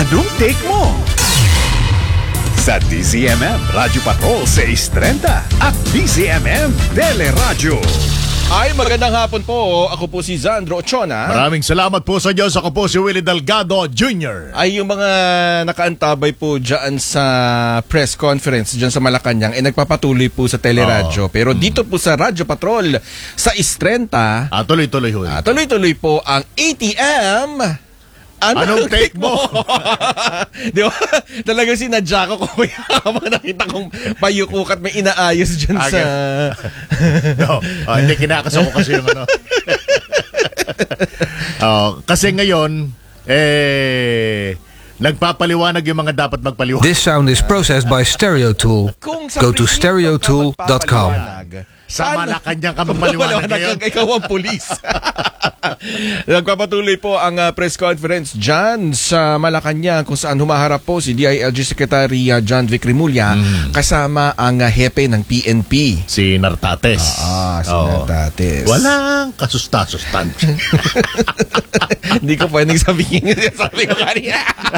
Anong take mo? Sa DZMM Radyo Patrol 630 at DZMM Teleradyo. Ay, magandang hapon po. Ako po si Zandro Ochona. Maraming salamat po sa Diyos. Ako po si Willie Delgado Jr. Ay, yung mga nakaantabay po dyan sa press conference dyan sa Malacanang, nagpapatuloy po sa Teleradyo. Pero dito po sa Radyo Patrol sa Istrenta, Tuloy-tuloy ho. tuloy-tuloy po ang ATM. Anong take mo? Di ba? Talagang sinadya ko kung habang nakita kong payukuk at may inaayos dyan sa... No, hindi kinakaso ko kasi yung ano. Kasi ngayon, nagpapaliwanag yung mga dapat magpaliwanag. This sound is processed by Stereo Tool. Go to stereotool.com. Sa Malacanang ka magpaliwanag ngayon. Ikaw ang pulis. Nagpapatuloy po ang press conference dyan sa Malacanang kung saan humaharap po si DILG Secretary John Vic Rimulya kasama ang hepe ng PNP. Si Nartates. Si Nartates. Walang kasusta-sustansya. Hindi ko pwedeng sabihin yung sabi ko kanina.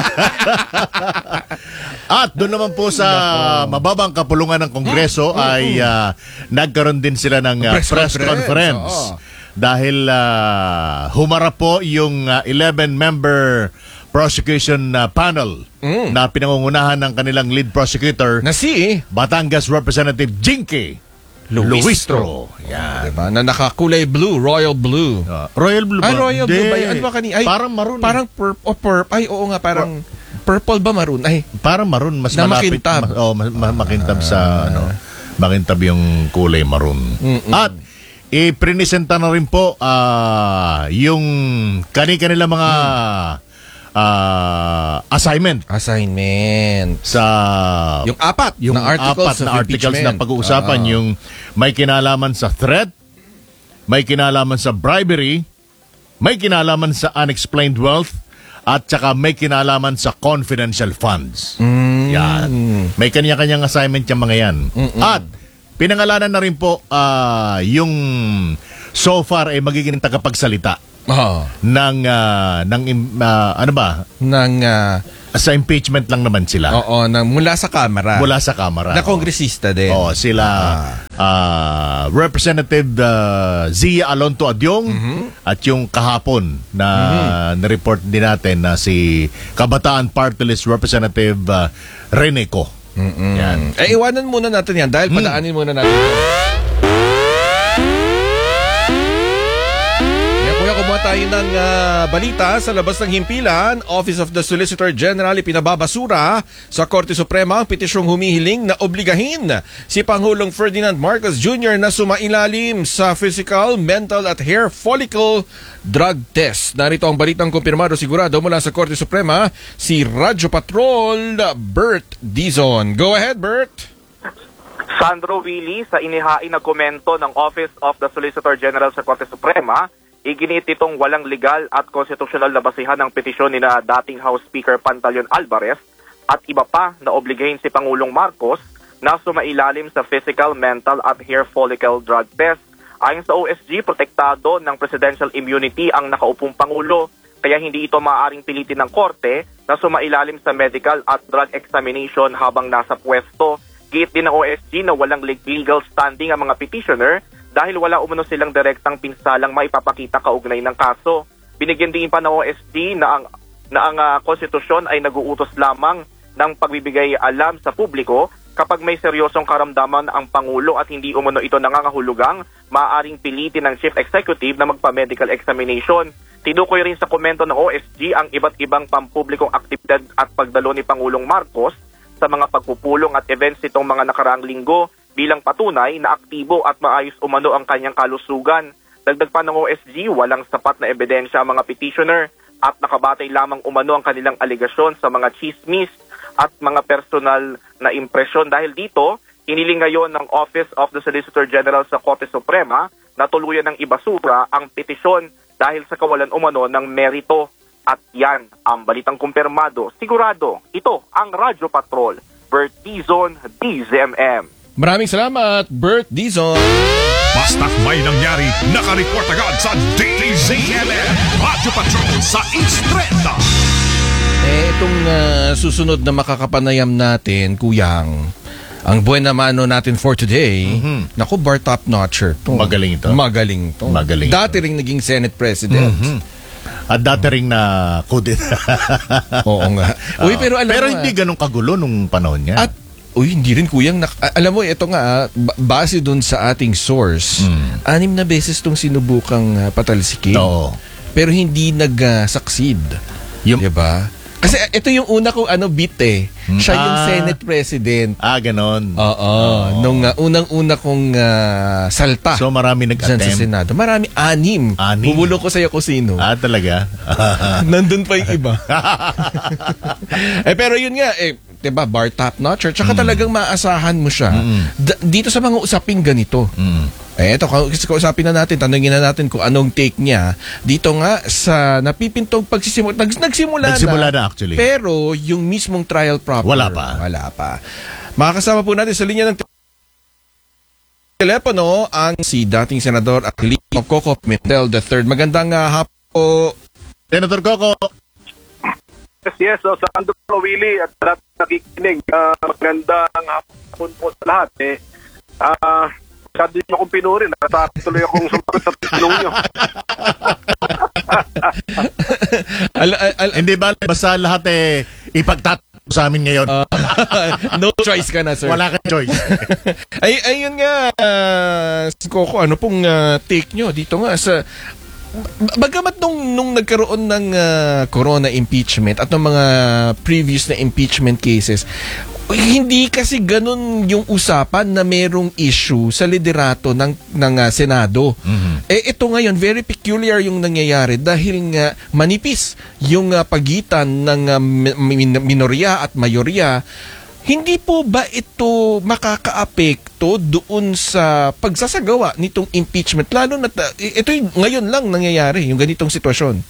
At doon naman po sa mababang kapulungan ng Kongreso ay nagkaroon din sila ng press conference. Dahil humarap po yung 11-member prosecution panel na pinangungunahan ng kanilang lead prosecutor Na si Batangas Representative Jinky Luistro. Yan. diba? Na nakakulay blue, royal blue. Royal blue ba? Ay, royal blue ba? Ano ba kanina? Ay, parang maroon. Parang purple. Ay, oo nga, parang purple ba maroon? Ay, parang maroon. Mas na malapit. makintab. Makintab sa makintab yung kulay maroon. At iprinisenta na rin po yung kanila mga assignment sa yung apat na articles na pag-uusapan, yung may kinalaman sa threat, may kinalaman sa bribery, may kinalaman sa unexplained wealth, at saka may kinalaman sa confidential funds. Yan. May kanya-kanyang assignment yung mga yan. At pinangalanan na rin po yung so far ay magiging tagapagsalita ng ano ba? Sa impeachment lang naman sila. Oo, mula sa Kamara. Mula sa Kamara. Na kongresista din. Sila Representative Zia Alonto Adyong at yung kahapon na na-report din natin na si Kabataan Party List Representative Rene Co. Yan. Iwanan muna natin yan dahil padaanin muna natin yan. Kuya, kumuha tayo ng balita sa labas ng himpilan. Office of the Solicitor General ipinababasura sa Korte Suprema ang petisyong humihiling na obligahin si Pangulong Ferdinand Marcos Jr. na sumailalim sa physical, mental at hair follicle drug test. Narito ang balitang kumpirmado sigurado mula sa Korte Suprema, si Radyo Patrol Bert Dizon. Go ahead, Bert. Sandro, Willie, sa inihain na komento ng Office of the Solicitor General sa Korte Suprema, iginit itong walang legal at konstitusyonal na basihan ng petisyon ni na dating House Speaker Pantaleon Alvarez at iba pa na obligahin si Pangulong Marcos na sumailalim sa physical, mental at hair follicle drug test. Ayon sa OSG, protektado ng presidential immunity ang nakaupong Pangulo, kaya hindi ito maaaring pilitin ng korte na sumailalim sa medical at drug examination habang nasa pwesto. Giit din ng OSG na walang legal standing ang mga petitioner dahil wala umano silang direktang pinsalang maipapakita kaugnay ng kaso. Binigyan din pa ng OSG na ang konstitusyon ay nag-uutos lamang ng pagbibigay alam sa publiko kapag may seryosong karamdaman ang Pangulo at hindi umano ito nangangahulugang maaaring pilitin ng Chief Executive na magpa-medical examination. Tinukoy rin sa komento ng OSG ang iba't ibang pampublikong aktibidad at pagdalo ni Pangulong Marcos sa mga pagpupulong at events nitong mga nakaraang linggo bilang patunay na aktibo at maayos umano ang kanyang kalusugan. Dagdag pa ng OSG, walang sapat na ebidensya ang mga petitioner at nakabatay lamang umano ang kanilang aligasyon sa mga chismis at mga personal na impresyon. Dahil dito, hiniling ngayon ng Office of the Solicitor General sa Korte Suprema na tuluyan ng ibasura ang petisyon dahil sa kawalan umano ng merito. At yan ang balitang kumpirmado. Sigurado, ito ang Radyo Patrol. Bert Dizon, DZMM. Maraming salamat, Bert Dizon. Basta't may nangyari, nakareport agad sa DZMM Radyo Patrol sa Istrenta. Ito itong susunod na makakapanayam natin, Kuyang. Ang buena mano natin for today, naku, bar top notcher. Magaling ito. Magaling ito. Magaling Dati ring naging Senate President. At dati ring na kudit. Oo nga. Uy, pero alam pero mo, hindi ganun kagulo nung panahon niya. At hindi rin Kuyang. Alam mo, ito nga, base dun sa ating source, 6 na beses itong sinubukang patalsikin. Oo. Pero hindi nag-succeed. Diba? Kasi ito yung una kong beat eh. Siya yung Senate President. Ganon. Oo. Nung unang-una kong salta. So marami nag-attempt. Sa Senado. Marami, 6. Bubulong ko sa'yo kung sino. Talaga? Nandun pa yung iba. Pero yun nga, diba, bar top notcher. Tsaka talagang maasahan mo siya. Dito sa mga usaping ganito. Ito, kausapin na natin, tanungin na natin kung anong take niya. Dito nga sa napipintong pagsisimula, nagsimula na actually. Pero yung mismong trial proper, wala pa. Makakasama po natin sa linya ng telepono ang si dating Senador Aquilino Coco Pimentel III. Magandang hapon, Senator Coco. Yes, so Sandro Willie at lahat nakikinig. Magandang hapon po sa lahat. Masyado nyo akong pinurin. Nakatuloy akong sumagot sa tanong nyo. Hindi ba basta lahat ipagtatanong sa amin ngayon? No choice ka na, sir. Wala kang choice. Ayun nga, Coco, ano pong take nyo dito nga sa... Bagamat nung nagkaroon ng corona impeachment at ng mga previous na impeachment cases, hindi kasi ganun yung usapan na merong issue sa liderato ng Senado. Ito ngayon, very peculiar yung nangyayari dahil nga manipis yung pagitan ng minorya at mayorya. Hindi po ba ito makakaapekto doon sa pagsasagawa nitong impeachment? Lalo na ito ngayon lang nangyayari, yung ganitong sitwasyon.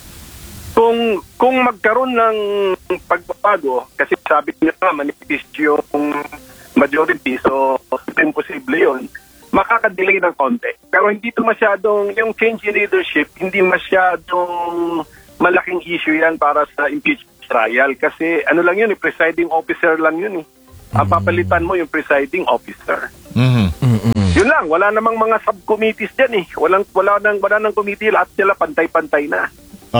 Kung magkaroon ng pagbabago, kasi sabi niya manifest yung majority, so imposible yun, makakadelay ng konti. Pero hindi ito masyadong, yung change in leadership, hindi masyadong malaking issue yan para sa impeachment trial. Kasi ano lang yun, presiding officer lang yun. Ang papalitan mo yung presiding officer. Yun lang, wala namang mga subcommittees dyan. Wala nang committee, lahat sila pantay-pantay na.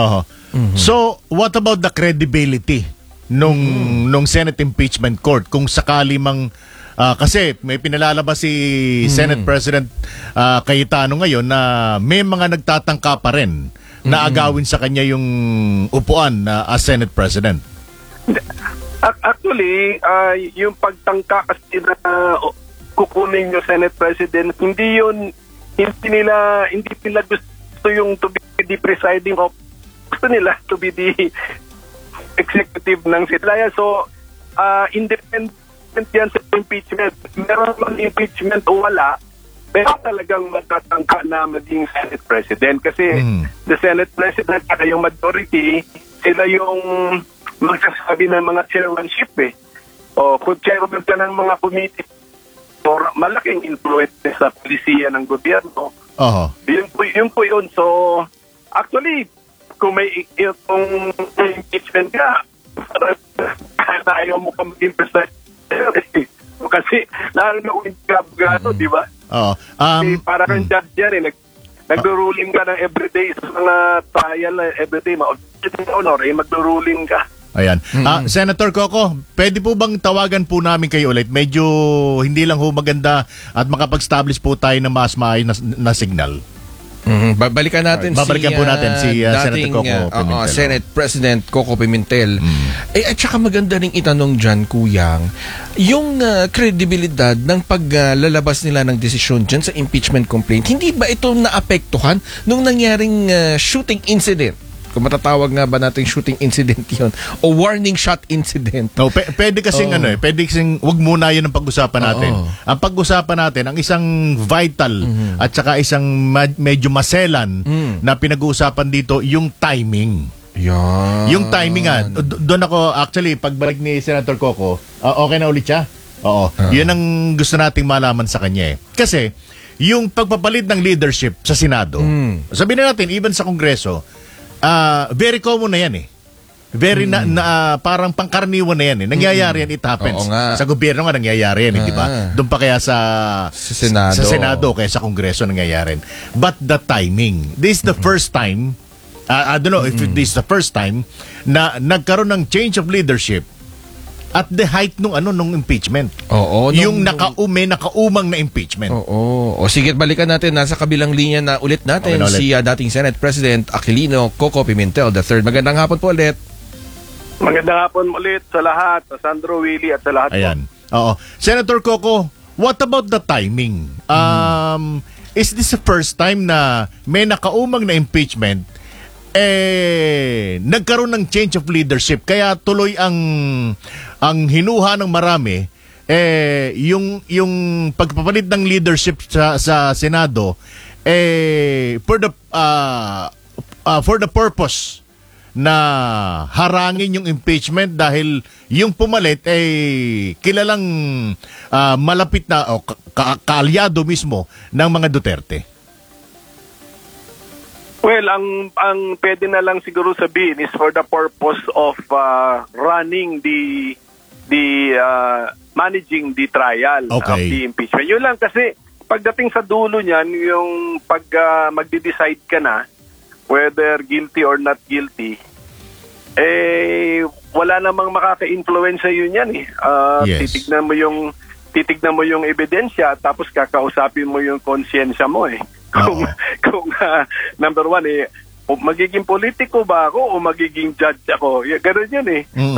So, what about the credibility nung Senate Impeachment Court? Kung sakali mang kasi may pinalalabas si Senate President Cayetano ngayon na may mga nagtatangka pa rin na agawin sa kanya yung upuan as Senate President. Actually, yung pagtangka kasi na kukunin yung Senate President, hindi nila gusto yung to be the presiding officer. Gusto nila to be the executive ng sila. So, independent yan sa impeachment. Meron mang impeachment o wala, pero talagang matatangka na maging Senate President. Kasi the Senate President at yung majority, sila yung magsasabi ng mga chairmanship O kung chairman ka ng mga committee, or malaking influence sa polisiya ng gobyerno. Yun po yun. So, actually, kung may itong impeachment ka, ayaw mo ka maging president. Kasi lalo na kung hindi ka abogado, di ba? Para kang judge yan nagdo-ruling ka ng everyday sa mga trial everyday. Magdo-ruling ka. Ayan. Senator Coco, pwede po bang tawagan po namin kayo ulit? Medyo hindi lang ho maganda at makapag-establish po tayo ng mas maayos na signal. Babalikan natin po natin si Senator Coco Pimentel. Senate President Coco Pimentel. At saka maganda ring itanong dyan, Kuyang, yung kredibilidad ng paglalabas nila ng desisyon dyan sa impeachment complaint, hindi ba ito naapektuhan nung nangyaring shooting incident? Kung matatawag nga ba natin shooting incident yun o warning shot incident. Pwede kasing pwede kasing wag muna yun ang pag-usapan natin. Ang pag-usapan natin, ang isang vital at saka isang medyo maselan na pinag-uusapan dito, yung timing. Yung timing doon ako actually pagbalik ni Senator Coco, okay na ulit siya? Yun ang gusto nating malaman sa kanya Kasi yung pagpapalit ng leadership sa Senado, sabihin na natin even sa Kongreso, very common na yan Very parang pangkaraniwan na yan. Nangyayari yan, it happens. Oo nga. Sa gobyerno nga nangyayari yan, di ba? Doon pa kaya sa Senado. Sa Senado, kaya sa Kongreso nangyayari. But the timing. This is the first time, I don't know if this is the first time, na nagkaroon ng change of leadership at the height nung impeachment. Oo. Yung nakaumang na impeachment. Oo. O sige, balikan natin. Nasa kabilang linya na ulit natin si dating Senate President Aquilino Coco Pimentel III. Magandang hapon po ulit. Magandang hapon ulit sa lahat, sa Sandro, Willie at sa lahat. Ayan. Oo. Senator Coco, what about the timing? Is this the first time na may nakaumang na impeachment nagkaroon ng change of leadership kaya tuloy ang hinuha ng marami yung pagpapalit ng leadership sa Senado for the purpose na harangin yung impeachment dahil yung pumalit kilalang malapit na o kaalyado mismo ng mga Duterte. Well, ang pwede na lang siguro sabihin is for the purpose of running the managing the trial of the impeachment. Yun lang kasi pagdating sa dulo niyan, yung pag magde-decide ka na whether guilty or not guilty, wala namang makaka-influence sa yun yan . Yes. Titignan mo yung ebidensya tapos kakausapin mo yung konsyensya mo . Kung number one magiging politiko ba ako o magiging judge ako? Ganun yun .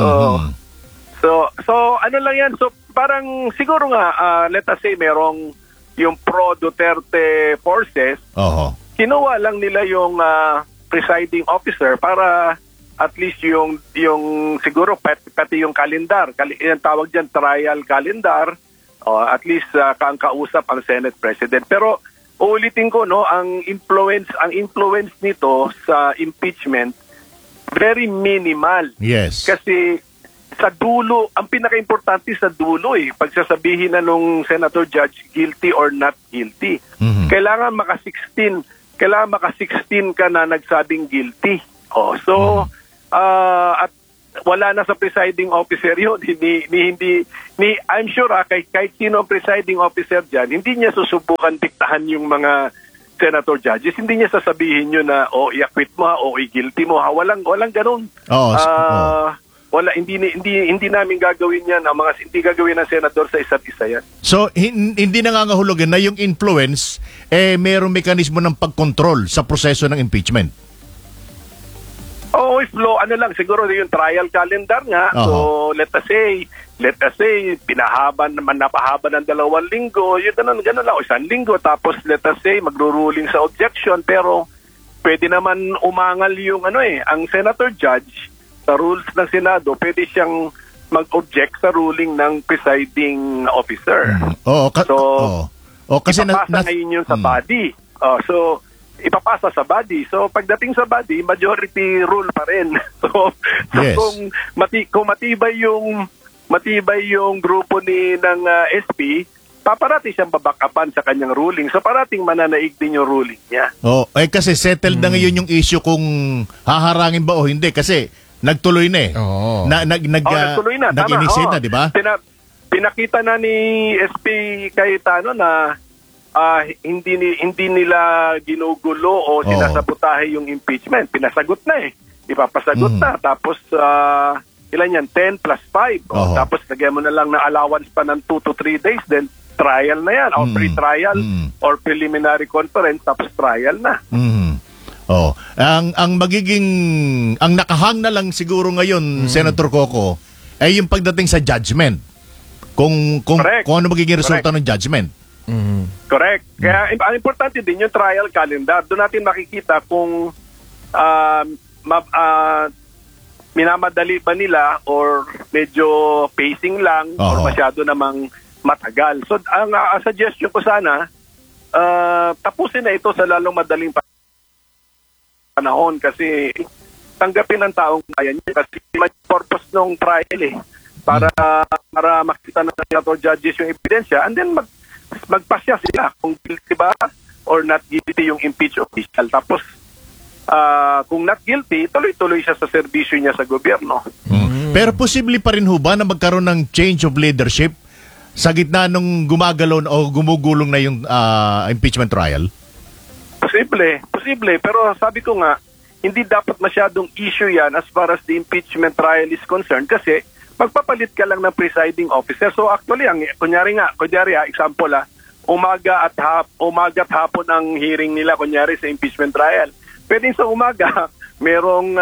So ano lang yan, so parang siguro nga let us say merong yung pro-Duterte forces, kinuha lang nila yung presiding officer para at least yung siguro pati yung kalendar, yung tawag diyan trial calendar, at least ang kausap ang Senate President. Pero uulitin ko ang influence nito sa impeachment very minimal. Yes. Kasi sa dulo, ang pinaka-importante sa dulo pagsasabihin na nung Senator Judge guilty or not guilty. Kailangan maka-16 ka na nagsabing guilty. At wala na sa presiding officer yun. I'm sure kahit sino ang presiding officer dyan, hindi niya susubukan diktahan yung mga senator judges. Hindi niya sasabihin nyo na i-acquit mo o i-guilty mo. Walang ganun. Wala, hindi namin gagawin yan. Hindi gagawin ng senador sa isa't isa yan. So, hindi nangangahulugan na yung influence, mayroong mekanismo ng pagkontrol sa proseso ng impeachment. If siguro yung trial calendar nga. So, let us say, napahaba ng 2 linggo, yun ganun lang, 1 linggo, tapos let us say, magruruling sa objection, pero pwede naman umangal yung ang senator judge sa rules ng Senado, pwede siyang mag-object sa ruling ng presiding officer. Kasi ipapasa ngayon yun sa body. Ipapasa sa body. So, pagdating sa body, majority rule pa rin. Yes. Kung matibay yung grupo ng SP, paparati siyang babakapan sa kanyang ruling. So, parating mananaig din yung ruling niya. Kasi settled na ngayon yung issue kung haharangin ba o hindi. Kasi nagtuloy na nagtuloy na. Nag-initiate na, di ba? Pinakita na ni SP Cayetano na hindi nila ginugulo o sinasabotahe yung impeachment. Pinasagot na Ipapasagot na. Tapos, ilan yan? 10 plus 5. Tapos, lagyan mo na lang na allowance pa ng 2 to 3 days. Then, trial na yan. O pre-trial or preliminary conference. Tapos, trial na. Ang nakahang na lang siguro ngayon, Senator Coco, ay yung pagdating sa judgment. Kung ano magiging resulta ng judgment. Correct. Kaya ang importante din yung trial calendar. Doon natin makikita kung minamadali ba nila or medyo pacing lang or masyado namang matagal. So ang suggestion ko sana, tapusin na ito sa lalong madaling panahon kasi tanggapin ng taong bayan niya kasi may purpose ng trial para makita ng senator judges yung ebidensya and then magpasya sila kung guilty ba or not guilty yung impeach official. Tapos kung not guilty, tuloy-tuloy siya sa serbisyo niya sa gobyerno. Pero posible pa rin ho ba na magkaroon ng change of leadership sa gitna nung gumagalaw o gumugulong na yung impeachment trial? Posible. Pero sabi ko nga, hindi dapat masyadong issue yan as far as the impeachment trial is concerned kasi magpapalit ka lang ng presiding officer. So actually, kunyari, example umaga at hapon ang hearing nila kunyari sa impeachment trial. Pwedeng sa umaga, merong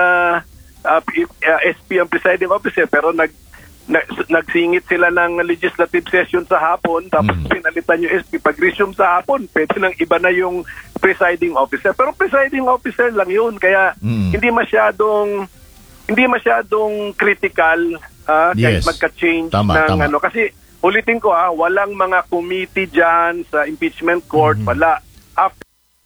SP ang presiding officer pero nagsingit sila ng legislative session sa hapon tapos pinalitan yung SP. Pag-resume sa hapon, pwede nang iba na yung presiding officer. Pero presiding officer lang yun. Kaya hindi masyadong critical kahit magka-change ng kasi ulitin ko walang mga committee dyan sa impeachment court. Wala. After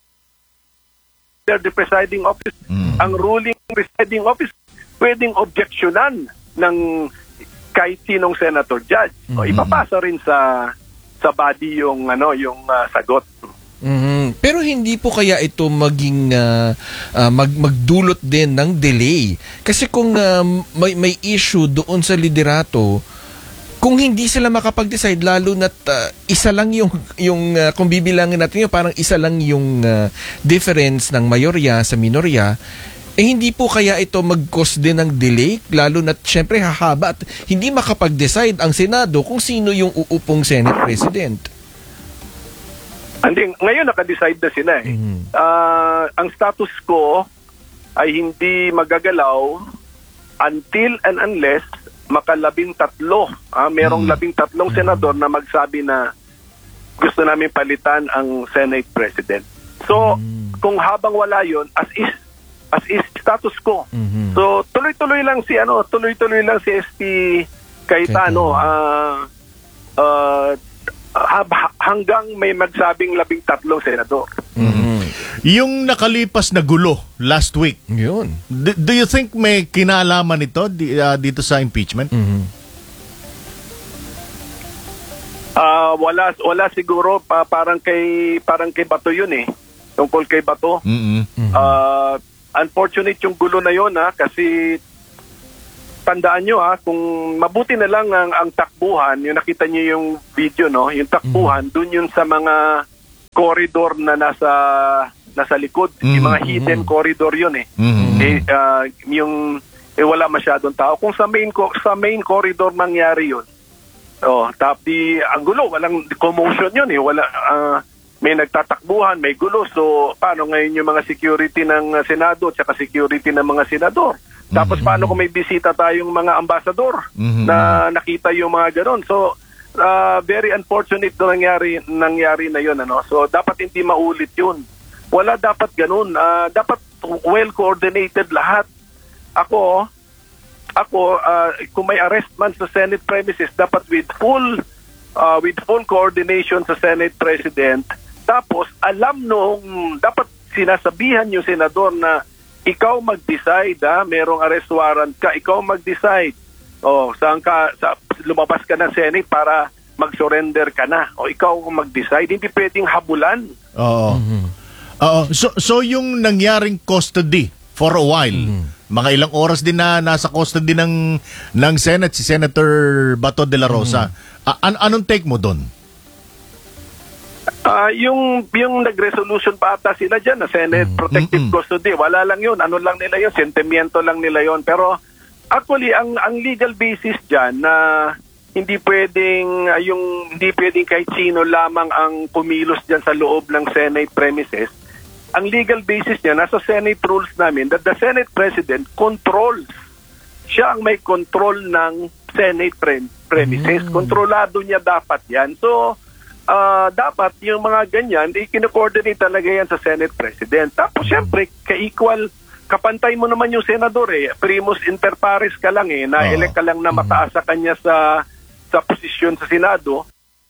the presiding officer, ang ruling presiding officer pwedeng objeksyonan ng kahit sinong senator judge. O ipapasa rin sa body yung sagot. Pero hindi po kaya ito maging magdulot din ng delay. Kasi kung may issue doon sa liderato, kung hindi sila makapag-decide lalo na't isa lang yung kung bibilangin natin parang isa lang yung difference ng mayorya sa minorya, hindi po kaya ito mag-cause din ng delay lalo na't syempre hahaba at hindi makapag-decide ang Senado kung sino yung uupong Senate President. Ngayon nakadecide na sila ang status quo ay hindi magagalaw until and unless makalabing-tatlo. Merong 13 senador na magsabi na gusto namin palitan ang Senate President. So, kung habang wala yon as is status quo. So, tuloy-tuloy lang si SP Cayetano hanggang may magsabing 13 senador. Yung nakalipas na gulo last week, yun. Do you think may kinalaman ito dito sa impeachment? Wala siguro parang kay Bato yun tungkol kay Bato. Unfortunate yung gulo na yun kasi tandaan nyo kung mabuti na lang ang takbuhan, yung nakita nyo yung video yung takbuhan dun yun sa mga corridor na nasa likod, yung mga hidden corridor yun wala masyadong tao. Kung sa main corridor mangyari yun, ang gulo, walang commotion yun wala may nagtatakbuhan, may gulo. So, paano ngayon yung mga security ng Senado at saka security ng mga senador? Tapos, paano kung may bisita tayong mga ambasador na nakita yung mga ganon? So, very unfortunate na nangyari na yun. So, dapat hindi maulit yun. Wala dapat ganon. Dapat well-coordinated lahat. Ako, kung may arrest man sa Senate premises, dapat with full coordination sa Senate President. Tapos, dapat sinasabihan yung senador na ikaw mag-decide, merong arrest warrant ka, ikaw mag-decide. Lumabas ka ng Senate para mag-surrender ka na. O ikaw mag-decide, hindi pwedeng habulan. Oo. So yung nangyaring custody for a while, mga ilang oras din na nasa custody ng Senate si Senator Bato de la Rosa. Anong take mo doon? Yung nag-resolution pa ata sila dyan na Senate Protective Custody, wala lang yun. Ano lang nila yun? Sentimiento lang nila yun. Pero actually, ang legal basis dyan na hindi pwedeng kahit sino lamang ang kumilos dyan sa loob ng Senate premises. Ang legal basis niya, nasa Senate rules namin that the Senate President controls. Siya ang may control ng Senate premises. Kontrolado niya dapat yan. So, dapat yung mga ganyan, kino-coordinate talaga yan sa Senate President. Tapos syempre, kapantay mo naman yung senador primus inter pares ka lang na-elect ka lang na mataas sa kanya sa posisyon sa Senado.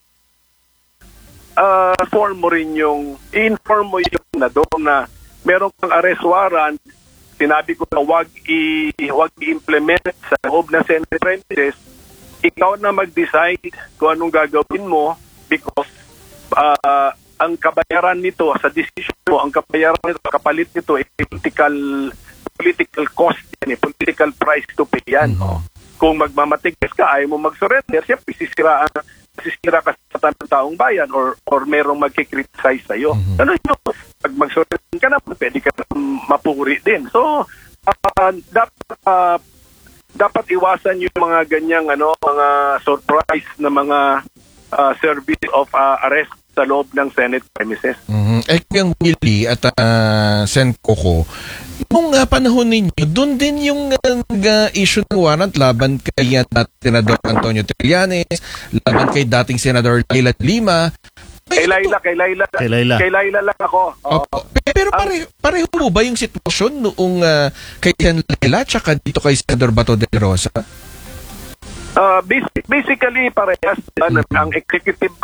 Inform mo yung senador na meron kang arrest warrant, sinabi ko na wag i-implement sa loob ng Senate premises, ikaw na mag-decide kung anong gagawin mo because ang kabayaran nito sa decision mo, ang kabayaran nito, kapalit nito ay political cost yan, political price to pay yan. Kung magmamatigas ka, ayaw mo mag-surrender, siyempre sisira ka sa taong bayan or merong magkikriticize sa'yo. Ano yun? Pag mag-surrender ka naman, pwede ka mapuri din. So, dapat iwasan yung mga ganyang mga surprise na mga service of arrest sa loob ng Senate premises. Yung Willie at Sen Coco, nung panahon ninyo, doon din yung issue ng warrant laban kay Senador Antonio Trillanes, laban kay dating Senador Leila Lima. Kay Laila lang ako. Opo. Pero pareho mo ba yung sitwasyon noong kay Sen Leila tsaka dito kay Senador Bato de Rosa? Basically parehas. Ang executive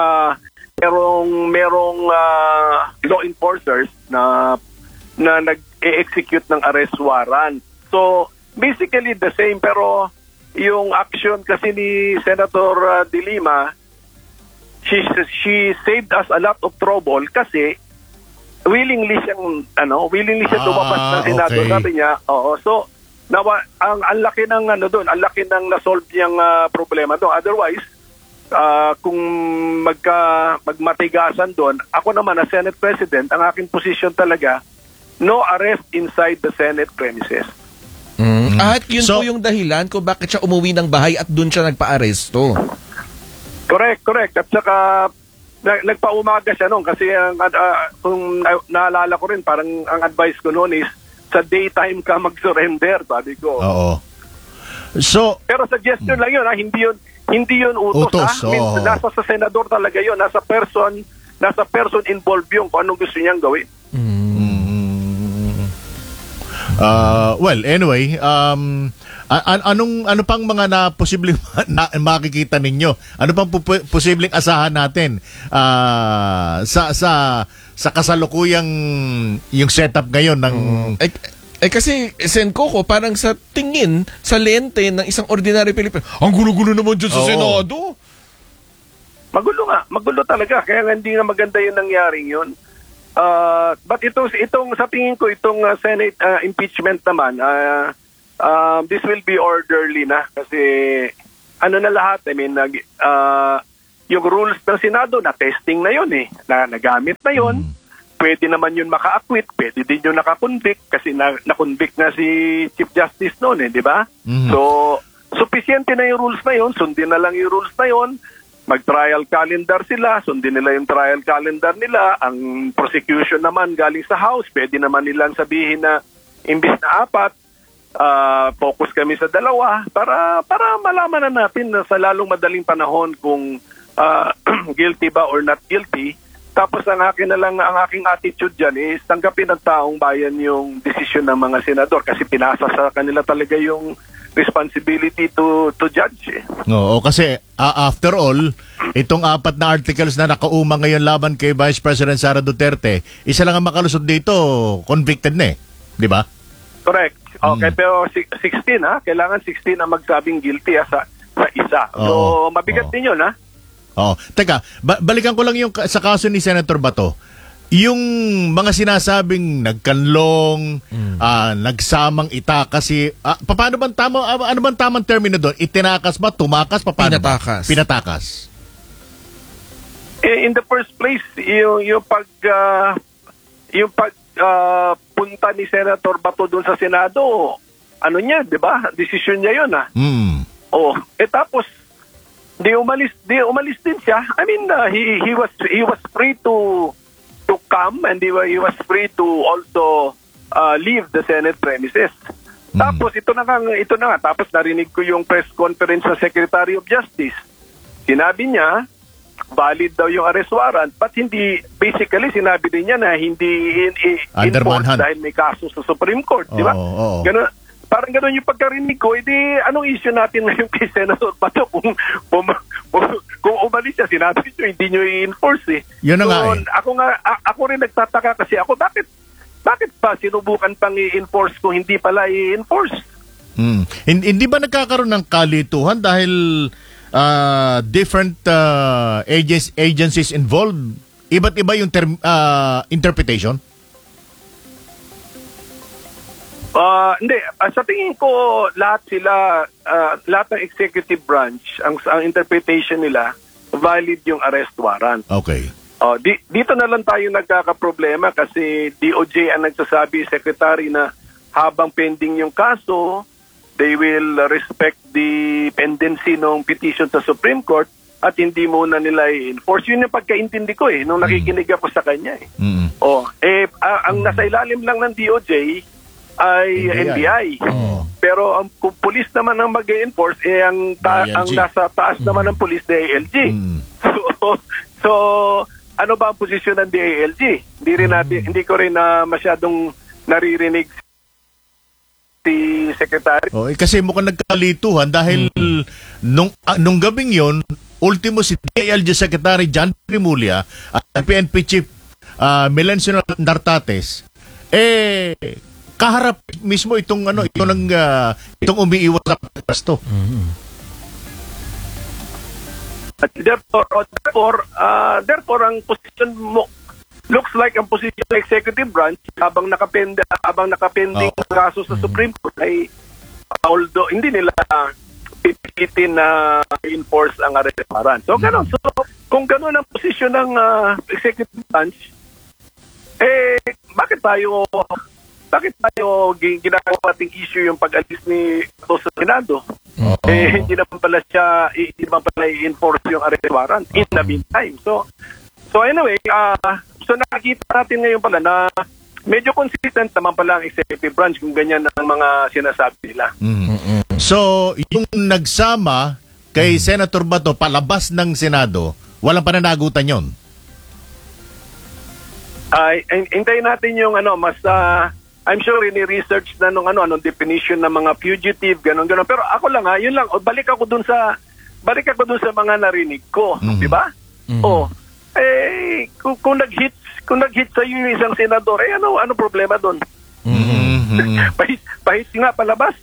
merong law enforcers na nag-execute ng arrest warrant. So basically the same, pero yung action kasi ni Senator De Lima, she saved us a lot of trouble kasi willingly siyang lumabas ng Senado. Okay. Sabi niya, so ang laki ng doon, ang laki ng na-solve niyang problema doon. Otherwise, kung magmatigasan doon, ako naman as Senate President, ang aking position talaga, no arrest inside the Senate premises. At yun po yung dahilan kung bakit siya umuwi ng bahay at doon siya nagpa-aresto. Correct. At saka nagpaumaga siya noon kasi kung naalala ko rin, parang ang advice ko noon is sa daytime ka mag-surrender, sabi ko. Oo. So, pero suggestion lang yun, hindi yun utos. Nasa sa senador talaga yun, nasa person involved yung kung anong gusto niyang gawin. Well, anyway, ano pang mga posibleng makikita ninyo? Ano pang posibleng asahan natin sa kasalukuyang yung setup ngayon ng kasi Sen Coco, parang sa tingin sa lente ng isang ordinary Pilipino, ang gulo-gulo naman dyan sa Senado. Magulo talaga, kaya hindi na maganda yung nangyaring yun. But itong sa tingin ko, itong Senate impeachment naman, this will be orderly na kasi na lahat, yung rules ng Senado na testing na yun na nagamit na yun. Pwede naman yun maka-acquit, pwede din yun naka-convict kasi na-convict na si Chief Justice noon di ba? So sufficiente na yung rules na yun, sundin na lang yung rules na yun. Mag-trial calendar sila, sundin nila yung trial calendar nila. Ang prosecution naman galing sa House, pwede naman nilang sabihin na imbis na 4, focus kami sa 2 para malaman na natin na sa lalong madaling panahon kung guilty ba or not guilty. Tapos ang aking attitude dyan is tanggapin ng taong bayan yung desisyon ng mga senador kasi pinasa sa kanila talaga yung responsibility to judge. Oo, kasi after all, itong 4 na articles na nakauma ngayon laban kay Vice President Sara Duterte, isa lang ang makalusot dito, convicted na di ba? Correct. Okay, pero 16 kailangan 16 ang magsabing guilty sa isa. So mabigat din yun Teka, balikan ko lang yung sa kaso ni Senator Bato. Yung mga sinasabing nagkanlong, nagsamang itakas paano bang ano bang tamang termino doon? Itinakas ba? Tumakas? Paano Pinatakas. In the first place, yung punta ni Senator Bato doon sa Senado, niya, 'di ba? Desisyon niya 'yon tapos di umalis din siya. I mean, he was free to come and he was free to also leave the Senate premises. Tapos ito na nga, tapos narinig ko yung press conference sa Secretary of Justice. Sinabi niya valid daw yung arrest warrant, but basically sinabi din niya na hindi enforced dahil may kaso sa Supreme Court, di ba? Parang ganun yung pagkarinig ko, anong issue natin ngayon kay Senator Bato kung umalis siya, sinabi nyo, hindi nyo i-enforce Yun na Ako rin nagtataka kasi bakit pa sinubukan pang i-enforce kung hindi pala i-enforce? Hindi ba nagkakaroon ng kalituhan dahil different agencies involved Iba't iba yung interpretation? Hindi. Sa tingin ko, lahat ng executive branch, ang interpretation nila, valid yung arrest warrant. Okay. Dito na lang tayo nagkakaproblema kasi DOJ ang nagsasabi, Secretary, na habang pending yung kaso, they will respect the pendency ng petition sa Supreme Court at hindi muna nila i-enforce. Yun yung pagkaintindi ko nung nakikinig ako sa kanya. Ang nasa ilalim lang ng DOJ ay NBI. Pero ang pulis naman ang mag-enforce, ang nasa taas naman ng pulis, DILG. So, ano ba ang posisyon ng DILG? Hindi ko rin masyadong naririnig si Secretary. Kasi mukhang nagkalituhan dahil nung gabing yon, ultimo si DILG Secretary John Trimulya at PNP Chief Melencio Nartates kaharap mismo itong umiiwas sa pasto. At therefore ang position mo looks like ang position ng executive branch habang nakapending kaso sa Supreme Court ay although hindi nila pipilitin na enforce ang arrest warrant. So ganun. So kung ganun ang position ng executive branch, bakit tayo ginagawa ating issue yung pag-alis ni Ito sa Senado? Hindi naman pala i-enforce yung arrest warrant in the meantime. So anyway, so nakikita natin ngayon pala na medyo consistent naman pala ang executive branch kung ganyan ang mga sinasabi nila. So, yung nagsama kay Senator Bato palabas ng Senado, walang pananagutan yon? Hintayin natin yung I'm sure ini-research na nung definition ng mga fugitive, ganun. Pero ako lang yun lang, balik ako dun sa mga narinig ko, di ba? Kung nag-hit sa iyo yung isang senador, ano problema doon? Pahit nga palabas.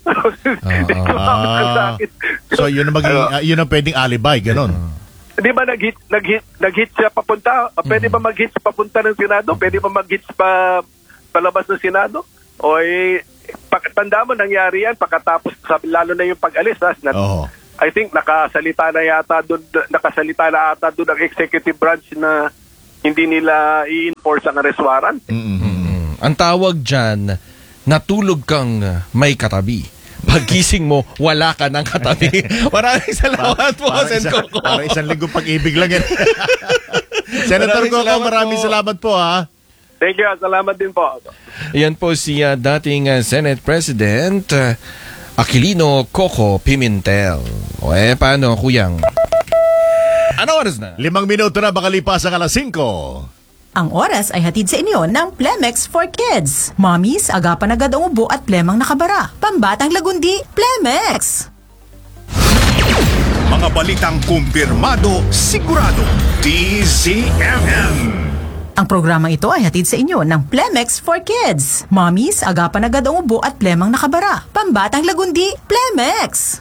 So yun ang pwedeng alibi, ganun. Di ba nag-hit siya papunta? Pwede ba mag-hit papunta ng Senado? Pwede ba mag-hit palabas ng Senado? Tanda mo, nangyari yan pagkatapos, lalo na yung pag-alis. I think nakasalita na ata doon ang executive branch na hindi nila i-enforce ang arrest warrant. Ang tawag dyan, natulog kang may katabi. Paggising mo, wala ka ng katabi. Maraming salamat po, Sen Coco. Para isang linggo pag-ibig lang yan. Senator Coco, maraming salamat po Thank you. Salamat din po. Yan po si dating Senate President Aquilino Coco Pimentel. Paano, Kuyang? Ano oras na? 5 minuto na makalipas ang 5:00. Ang oras ay hatid sa inyo ng Plemex for Kids. Mommies, agapan agad ang ubo at plemang nakabara. Pambatang lagundi, Plemex! Mga balitang kumpirmado, sigurado. DZMM. Ang programang ito ay hatid sa inyo ng Plemex for Kids. Mommies, agapan agad ang ubo at plemang nakabara. Pambatang lagundi, Plemex!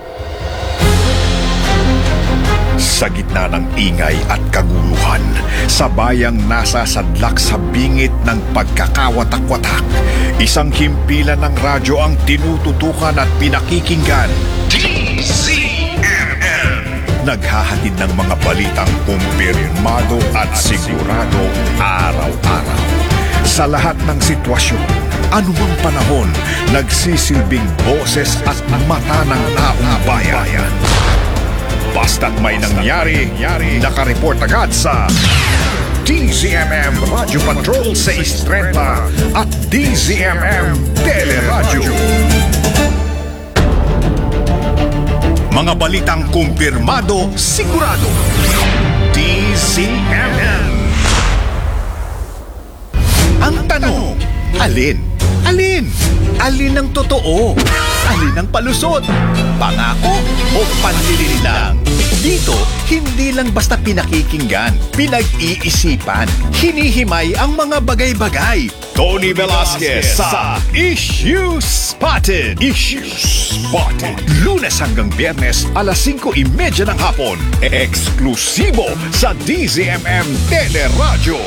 Sa gitna ng ingay at kaguluhan, sa bayang nasasadlak sa bingit ng pagkakawatak-watak, isang himpilan ng radyo ang tinututukan at pinakikinggan. DZMM. Naghahatid ng mga balitang kumpirmado at sigurado araw-araw. Sa lahat ng sitwasyon, anumang panahon, nagsisilbing boses at mata ng taong bayan. Basta't may nangyari, nakareport agad sa DZMM Radio Patrol 630 at DZMM Teleradyo. Mga balitang kumpirmado, sigurado. DZMM. Ang tanong, alin? Alin ang totoo? Alin ang palusot? Pangako o panlilin lang? Dito, hindi lang basta pinakikinggan, pinag-iisipan, hinihimay ang mga bagay-bagay. Tony Velasquez sa Issue Spotted. Issue Spotted. Lunes hanggang Biyernes, alas 5:30 ng hapon. Eksklusibo sa DZMM Teleradyo.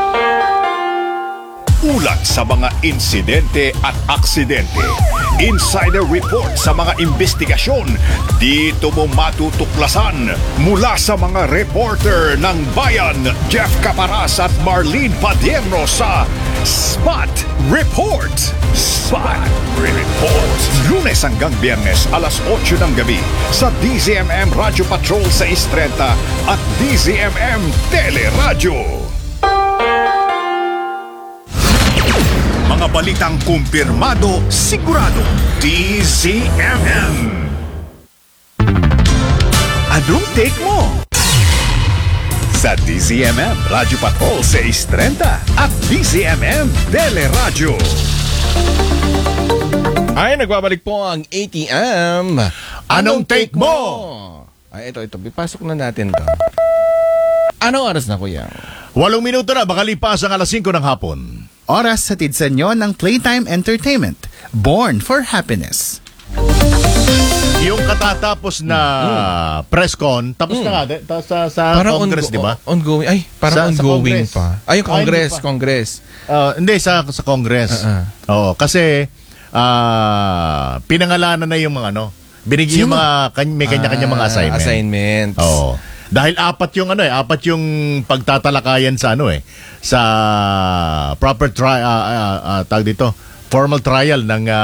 Ulat sa mga insidente at aksidente. Insider report sa mga investigasyon. Dito mo matutuklasan mula sa mga reporter ng Bayan, Jeff Caparas at Marlene Padierno sa Spot Report. Spot Report. Lunes hanggang Biyernes, alas 8 ng gabi sa DZMM Radio Patrol 630 at DZMM Teleradyo. Mga balitang kumpirmado, sigurado. DZMM. Anong take mo? Sa DZMM Radio Patrol 630 at DZMM Teleradyo. Ay, nagbabalik po ang ATM. Anong take mo? Ay, ito. Bipasok na natin to. Anong oras na, kuya? 8 minuto na, baka lipas ang alas 5 ng hapon. Oras hatid sa inyo ng Playtime Entertainment. Born for Happiness. Yung katatapos na press con, tapos na nga sa Parang Congress, di ba? Ongoing. Ay, parang Sa ongoing Congress. pa. Ay, yung Congress. Hindi, sa Congress. Oo, kasi pinangalanan na yung mga binigyan yung mga may kanya-kanya mga assignments. Oo. Dahil apat yung pagtatalakayan sa sa proper tawag dito, formal trial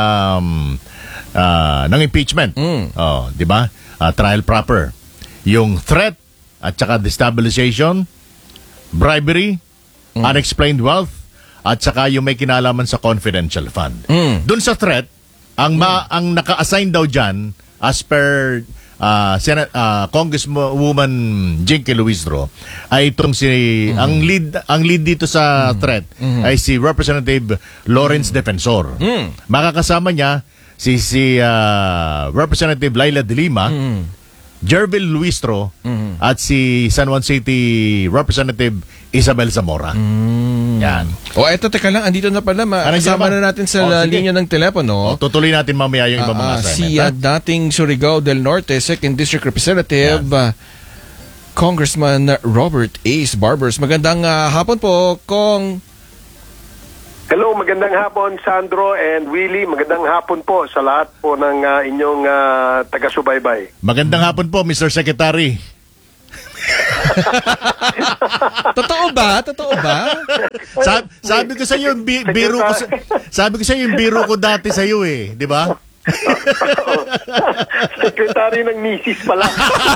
ng impeachment. Oh, 'di ba? Trial proper. Yung threat at saka destabilization, bribery, unexplained wealth, at saka yung may kinalaman sa confidential fund. Doon sa threat, ang naka-assign daw diyan as per Congresswoman Jinky Luistro ay itong ang lead dito sa threat ay si Representative Lawrence Defensor. Makakasama niya si Representative Laila De Lima, Jervil Luistro at si San Juan City Representative Isabel Zamora. Yan. Eto, teka lang, andito na pala. Kasama na natin sa linya ng telepono. Tutuloy natin mamaya yung ibang mga assignment. Si dating Surigao del Norte 2nd District Representative, Congressman Robert Ace Barbers. Magandang hapon po, Kong. Hello, magandang hapon Sandro and Willie. Magandang hapon po sa lahat po ng inyong taga-subaybay. Magandang hapon po, Mr. Secretary. Totoo ba? Sabi ko sa iyo yung biro ko sabi ko sa iyo yung biro ko dati sa iyo di ba? Secretary ng misis pala.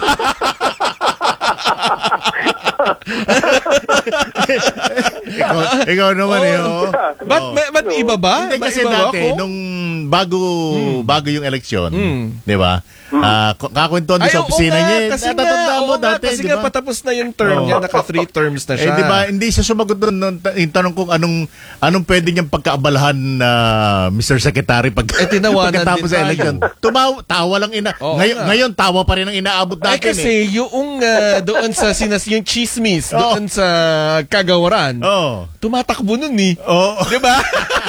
ikaw naman Ba't iba ba? Hindi kasi dati, nung bago yung eleksyon, di ba? Kakwentuhan doon sa opisina niya. Kasi nga patapos na yung term niya, naka 3 terms na siya. Di ba, hindi siya sumagot doon yung tanong kung anong pwede niyang pagkaabalahan na Mr. Secretary pagkatapos sa eleksyon. Tawa lang ngayon tawa pa rin ang inaabot natin. Kasi yung doon sa yung chismis, doon sa kagawaran, tumatakbo nun di ba?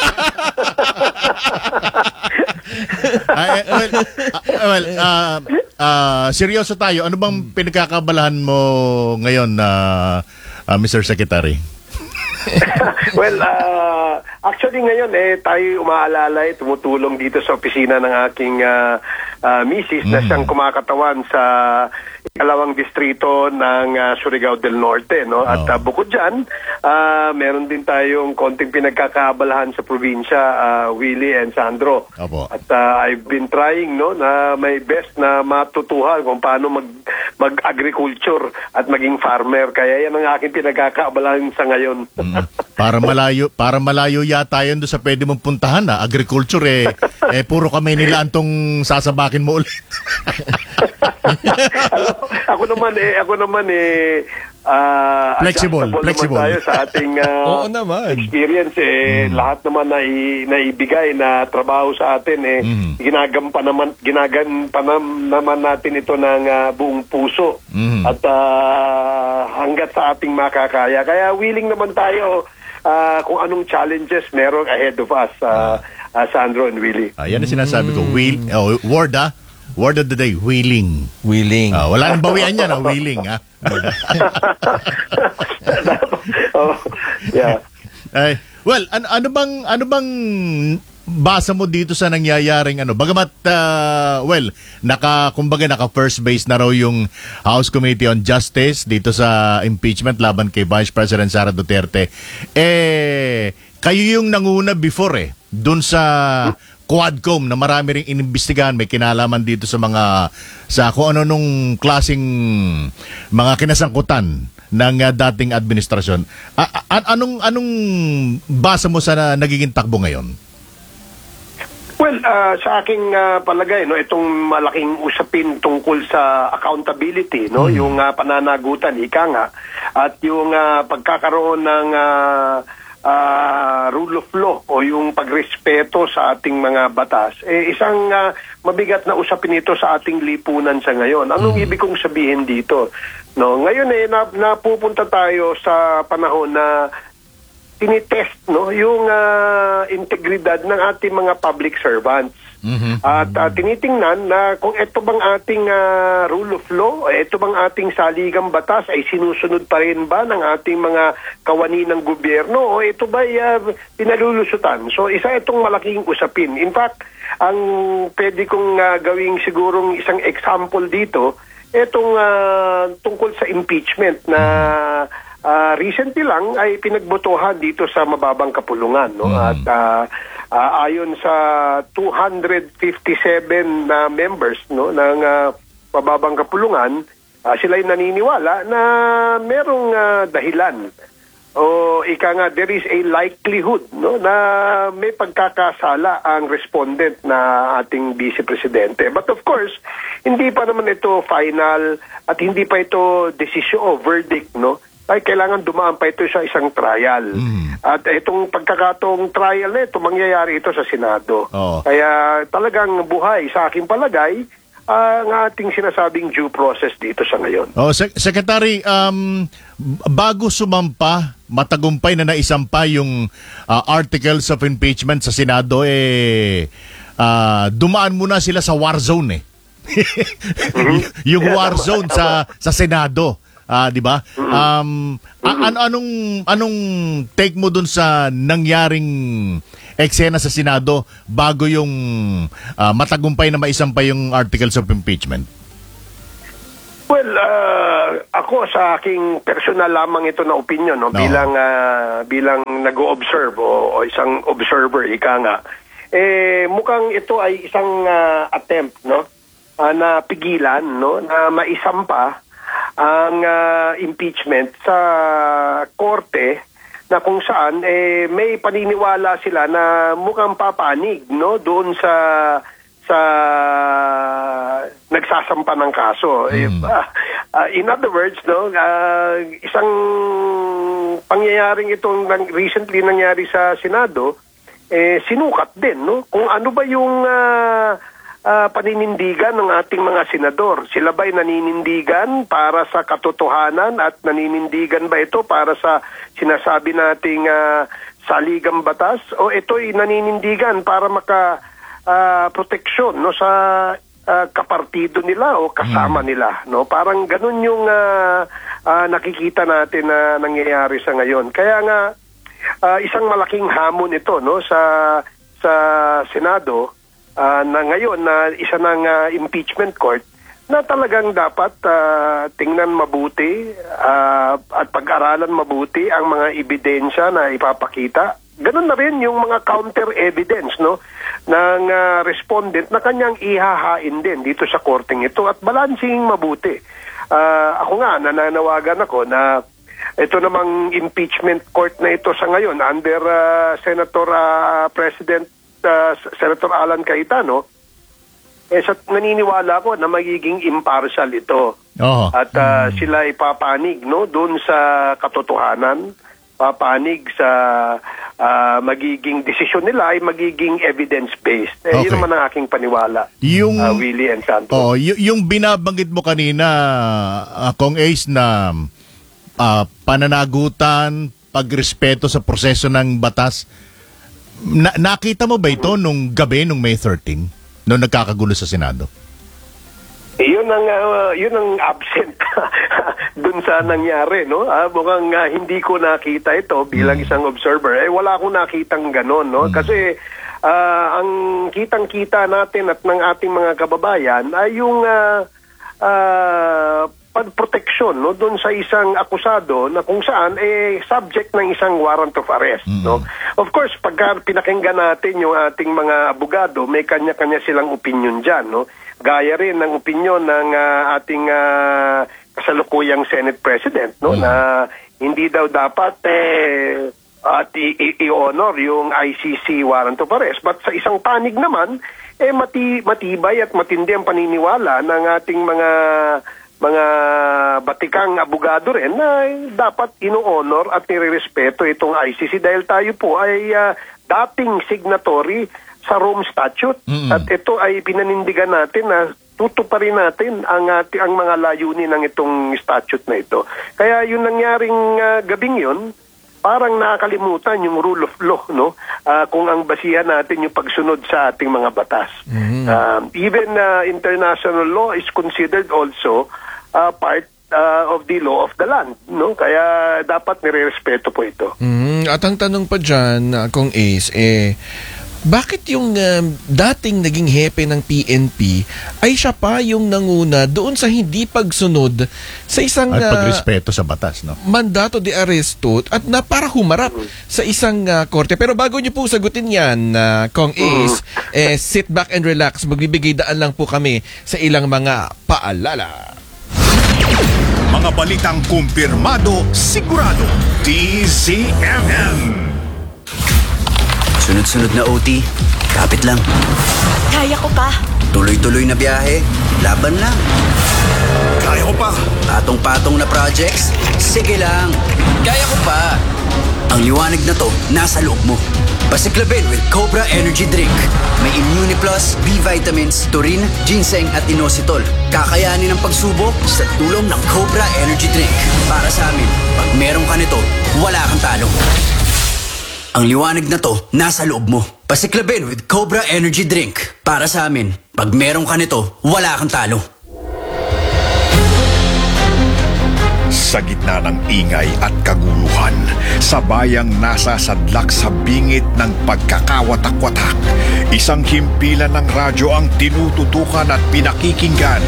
Seryoso tayo. Ano bang pinagkakabalahan mo ngayon, Mr. Secretary? Well, actually ngayon tayo umaalalay, tumutulong dito sa opisina ng aking misis na siyang kumakatawan sa ikalawang distrito ng Surigao del Norte, no? At bukod diyan, meron din tayong konting pinagkakaabalahan sa probinsya, Willie and Sandro. Opo. At I've been trying na may best na matutuhan kung paano mag-agriculture at maging farmer. Kaya yan ang aking pinagkakaabalahan sa ngayon. Para malayo yata yun doon sa pwede mong puntahan agriculture puro kamay nila antong sasabakin mo ulit. Ako naman flexible tayo sa ating experience lahat naman naibigay na trabaho sa atin ginagampanan naman natin ito ng buong puso at hanggat sa ating makakaya, kaya willing naman tayo kung anong challenges meron ahead of us, Sandro and Willie. Yan ang sinasabi ko. Word of the day, willing. Willing. Wala nang bawian yan, willing. Ha? Oh, yeah. Well, ano bang basa mo dito sa nangyayaring bagamat naka first base na raw yung House Committee on Justice dito sa impeachment laban kay Vice President Sara Duterte, kayo yung nanguna before dun sa Quadcom na marami ring inimbestigahan, may kinalaman dito sa kung ano nung klaseng mga kinasangkutan ng dating administrasyon. Anong basa mo sa nagiging takbo ngayon? Well, sa aking palagay, itong malaking usapin tungkol sa accountability, yung pananagutan, ika nga, at yung pagkakaroon ng rule of law o yung pagrespeto sa ating mga batas, isang mabigat na usapin ito sa ating lipunan sa ngayon. Anong ibig kong sabihin dito? Ngayon napupunta tayo sa panahon na tinitest yung integridad ng ating mga public servants. At tinitingnan na kung ito bang ating rule of law, ito bang ating saligang batas ay sinusunod pa rin ba ng ating mga kawani ng gobyerno o ito ba pinalulusutan. So isa itong malaking usapin. In fact, ang pwede kong gawing sigurong isang example dito, itong tungkol sa impeachment na recently lang ay pinagbotohan dito sa mababang kapulungan. At ayon sa 257 members ng mababang kapulungan, sila ay naniniwala na merong dahilan o ika nga there is a likelihood na may pagkakasala ang respondent na ating Vice Presidente. But of course, hindi pa naman ito final at hindi pa ito decision o verdict, ay kailangan dumaan pa ito sa isang trial. At itong pagkakataong trial na ito, mangyayari ito sa Senado. Kaya talagang buhay sa aking palagay ang ating sinasabing due process dito sa ngayon. Secretary, bago sumampa, matagumpay na naisampa yung articles of impeachment sa Senado, dumaan muna sila sa war zone yung war zone sa Senado. Di ba? Anong take mo dun sa nangyaring eksena sa Senado bago yung matagumpay na maisampay yung articles of impeachment? Well, ako sa aking personal lamang ito na opinion, bilang nag-o-observe o isang observer, ika nga, mukhang ito ay isang attempt, na pigilan, na maisampa ang impeachment sa korte na kung saan may paniniwala sila na mukhang papanig doon sa nagsasampa ng kaso. In other words, isang pangyayaring itong recently nangyari sa Senado, sinukat din kung ano ba yung paninindigan ng ating mga senador. Sila ba'y naninindigan para sa katotohanan at naninindigan ba ito para sa sinasabi nating saligang batas o ito'y naninindigan para proteksyon sa kapartido nila o kasama nila, Parang ganun yung nakikita natin na nangyayari sa ngayon. Kaya nga isang malaking hamon ito sa Senado na ngayon na isa ng impeachment court na talagang dapat tingnan mabuti at pag-aralan mabuti ang mga ebidensya na ipapakita. Ganun na rin yung mga counter evidence ng respondent na kanyang ihahain din dito sa korteng ito at balancing mabuti. Ako nga nananawagan ako na ito namang impeachment court na ito sa ngayon under Senator Alan Cayetano, naniniwala ko na magiging impartial ito. At sila ay papanig doon sa katotohanan, papanig sa magiging desisyon nila ay magiging evidence-based. Yun naman ang aking paniwala, Willie and Santos. Yung binabanggit mo kanina, Kong Ace, na pananagutan, pagrespeto sa proseso ng batas, nakita mo ba ito nung gabi, nung May 13, nung nagkakagulo sa Senado? Yun ang absent dun sa nangyari, no? Mukhang hindi ko nakita ito bilang isang observer. Wala akong nakitang ganon, no? Kasi ang kitang-kita natin at ng ating mga kababayan ay yung pagproteksyon, no, doon sa isang akusado na kung saan subject ng isang warrant of arrest, no. Of course, pagka pinakinggan natin yung ating mga abogado, may kanya-kanya silang opinion diyan, no. Gaya rin ng opinion ng ating kasalukuyang Senate President, no, na hindi daw dapat at i-honor yung ICC warrant of arrest. But sa isang panig naman, matibay at matindi ang paniniwala ng ating mga batikang abogado rin na dapat ino-honor at nire-respeto itong ICC dahil tayo po ay dating signatory sa Rome Statute. At ito ay pinanindigan natin na tutuparin natin ang mga layunin ng itong statute na ito. Kaya yung nangyaring gabing yun, parang nakakalimutan yung rule of law, no? Kung ang basihan natin yung pagsunod sa ating mga batas. Even international law is considered also part of the law of the land, no? Kaya dapat nire-respeto po ito. At ang tanong pa dyan, Kong Ace, bakit yung dating naging hepe ng PNP ay siya pa yung nanguna doon sa hindi pagsunod sa isang at pagrespeto sa batas, no? Mandato de arresto at na para humarap sa isang korte. Pero bago niyo po sagutin yan, Kong Ace, sit back and relax. Magbibigay daan lang po kami sa ilang mga paalala. Mga balitang kumpirmado, sigurado, DZMM. Sunod-sunod na OT, kapit lang. Kaya ko pa. Tuloy-tuloy na biyahe, laban lang. Kaya ko pa. Patong-patong na projects, sige lang. Kaya ko pa. Ang liwanag na to, nasa loob mo. Pasiklabin with Cobra Energy Drink. May Immune Plus, B vitamins, taurine, ginseng at inositol. Kakayanin ang pagsubok sa tulong ng Cobra Energy Drink. Para sa amin, pag meron ka nito, wala kang talo. Ang liwanag na to, nasa loob mo. Pasiklabin with Cobra Energy Drink. Para sa amin, pag meron ka nito, wala kang talo. Sa gitna ng ingay at kaguluhan, sa bayang nasasadlak sa bingit ng pagkakawatak-watak, isang himpilan ng radyo ang tinututukan at pinakikinggan.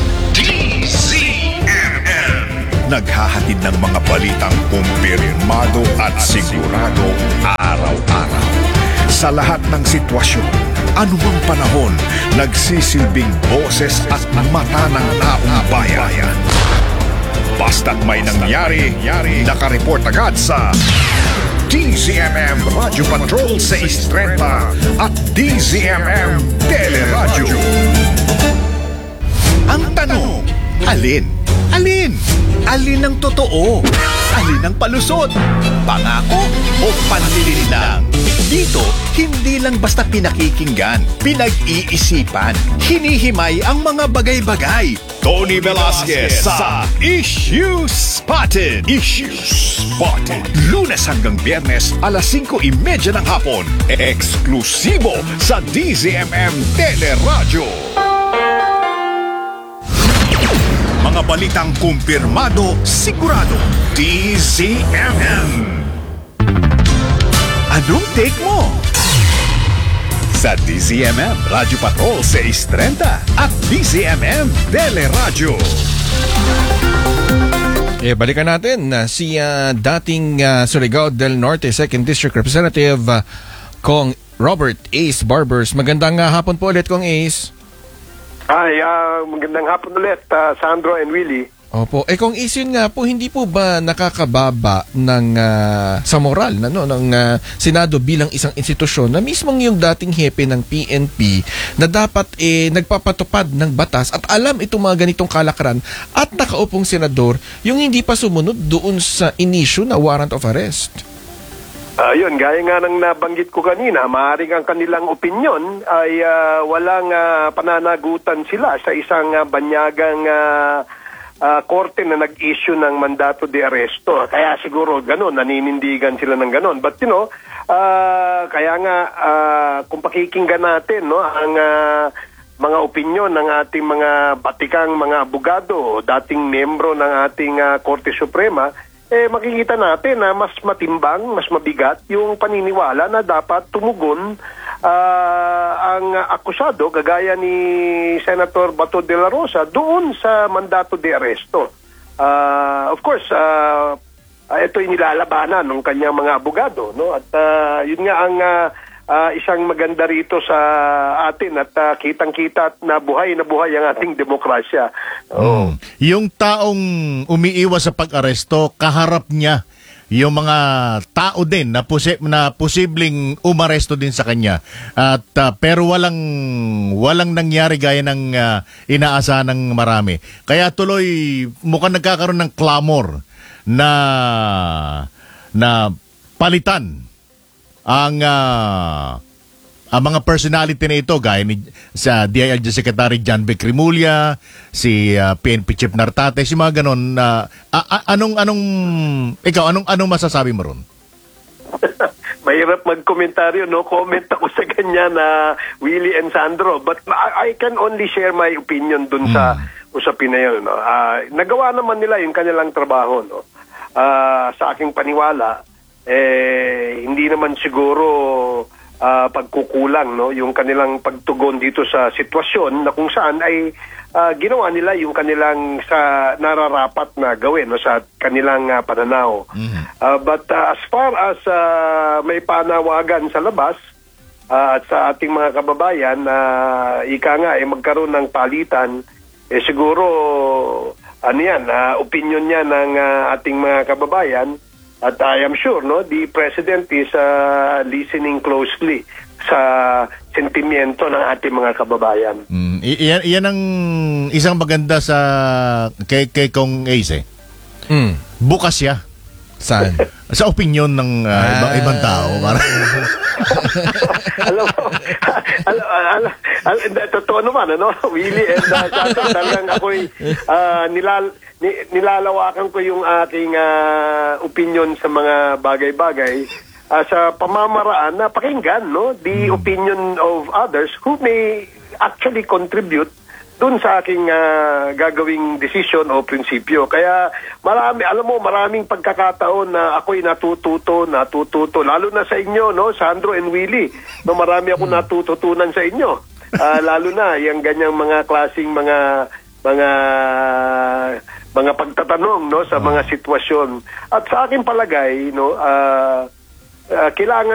DZMM! Naghahatid ng mga balitang kumpirmado at sigurado araw-araw. Sa lahat ng sitwasyon, anumang panahon, nagsisilbing boses at mata ng taong bayan. Basta't may nangyari, nakareport agad sa DZMM Radio Patrol 630 at DZMM Teleradyo. Ang tanong, alin? Alin? Alin ang totoo? Alin ang palusot? Pangako o panlilin lang? Dito, hindi lang basta pinakikinggan, pinag-iisipan, hinihimay ang mga bagay-bagay. Tony Velasquez sa Issue Spotted. Issue Spotted. Lunes hanggang Biyernes, alas 5:30 ng hapon. Eksklusibo sa DZMM Teleradyo. Mga balitang kumpirmado, sigurado, DZMM. Anong take mo? Sa DZMM Radio Patrol 630 at DZMM Teleradyo. Balikan natin si dating Surigao del Norte 2nd District Representative Kong Robert Ace Barbers. Magandang hapon po ulit, Kong Ace. Hi, magandang hapon ulit, Sandro and Willie. Opo. Kung isin nga po, hindi po ba nakakababa ng sa moral ng Senado bilang isang institusyon na mismong yung dating hepe ng PNP na dapat nagpapatupad ng batas at alam itong mga ganitong kalakaran at nakaupong senador yung hindi pa sumunod doon sa inisyu na warrant of arrest? Yun, gaya nga ng nabanggit ko kanina, maaaring ang kanilang opinyon ay walang pananagutan sila sa isang banyagang korte na nag-issue ng mandato de arresto. Kaya siguro ganun, naninindigan sila ng ganun. But kaya nga kung pakikinggan natin ang mga opinyon ng ating mga batikang mga abogado, dating miyembro ng ating Korte Suprema, makikita natin na mas matimbang, mas mabigat yung paniniwala na dapat tumugon ang akusado, kagaya ni Senator Bato de la Rosa, doon sa mandato de aresto. Of course, ito yung nilalabanan ng kanyang mga abogado, no? At yun nga ang isang maganda rito sa atin, at kitang-kita na buhay ang ating demokrasya. Yung taong umiiwas sa pag-aresto, kaharap niya yung mga tao din na posibleng umaresto din sa kanya. At pero walang nangyari gaya ng inaasahan ng marami. Kaya tuloy mukhang nagkakaroon ng clamor na palitan ang mga personality na ito, gaya ni sa DILG Secretary John Vic Rimulya, si PNP Chief Nartates, si mga ganon. Anong masasabi mo ron? Mahirap magkomentaryo, no? Comment ako sa ganyan na Willie and Sandro. But I can only share my opinion dun sa usapin na yun, no? Nagawa naman nila yung kanilang trabaho, no? Sa aking paniwala, hindi naman siguro pagkukulang, no, yung kanilang pagtugon dito sa sitwasyon na kung saan ay ginawa nila yung kanilang sa nararapat na gawin, no, sa kanilang pananaw. But as far as may panawagan sa labas at sa ating mga kababayan na ika nga magkaroon ng palitan, siguro opinion niya ng ating mga kababayan. At I am sure, no, the President is listening closely sa sentimiento ng ating mga kababayan. Iyan ang isang maganda sa kay Kong Ace. Bukas siya. Saan? Sa opinion ng ibang tao. Totoo naman, ano? Willie and Sandro, talagang ako'y nilalawakan ko yung aking opinion sa mga bagay-bagay sa pamamaraan na pakinggan, no, the opinion of others who may actually contribute dun sa aking gagawing decision o prinsipyo. Kaya maraming pagkakataon na ako'y natututo, lalo na sa inyo, no, Sandro and Willie. No, marami ako natututunan sa inyo. Lalo na yung ganyang mga klaseng mga pagtatanong, no, sa mga sitwasyon. At sa aking palagay, no, kailangan